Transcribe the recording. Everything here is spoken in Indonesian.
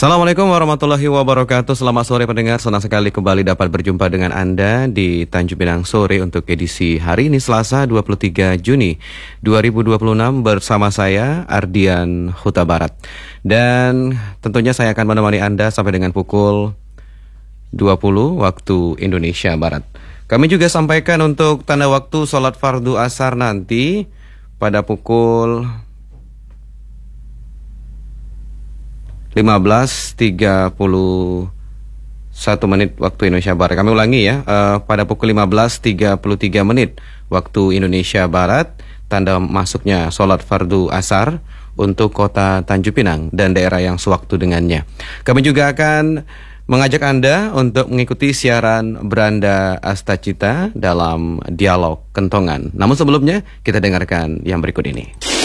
Assalamualaikum warahmatullahi wabarakatuh. Selamat sore pendengar, senang sekali kembali dapat berjumpa dengan Anda di Tanjung Pinang Sore untuk edisi hari ini Selasa 23 Juni 2026 bersama saya Ardian Huta Barat. Dan tentunya saya akan menemani Anda sampai dengan pukul 20 waktu Indonesia Barat. Kami juga sampaikan untuk tanda waktu sholat fardu asar nanti pada pukul 15.31 menit waktu Indonesia Barat. Kami ulangi ya, pada pukul 15.33 menit waktu Indonesia Barat, tanda masuknya sholat fardu asar untuk kota Tanjung Pinang dan daerah yang sewaktu dengannya. Kami juga akan mengajak Anda untuk mengikuti siaran Beranda Astacita dalam Dialog Kentongan. Namun sebelumnya kita dengarkan yang berikut ini.